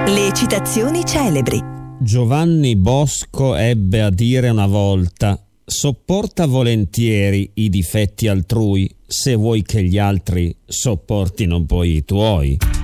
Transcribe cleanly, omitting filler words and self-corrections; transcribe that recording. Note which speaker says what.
Speaker 1: Le citazioni celebri.
Speaker 2: Giovanni Bosco ebbe a dire una volta: sopporta volentieri i difetti altrui, se vuoi che gli altri sopportino poi i tuoi.